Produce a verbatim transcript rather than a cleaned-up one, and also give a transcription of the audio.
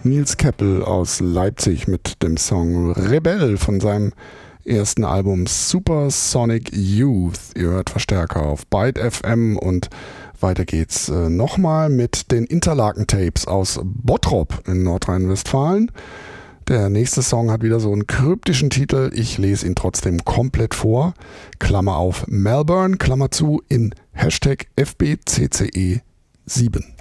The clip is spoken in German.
Nils Keppel aus Leipzig mit dem Song Rebell von seinem ersten Album Supersonic Youth. Ihr hört Verstärker auf Byte F M und weiter geht's äh, nochmal mit den Interlaken-Tapes aus Bottrop in Nordrhein-Westfalen. Der nächste Song hat wieder so einen kryptischen Titel. Ich lese ihn trotzdem komplett vor. Klammer auf Melbourne, Klammer zu, in Hashtag F B C C E sieben.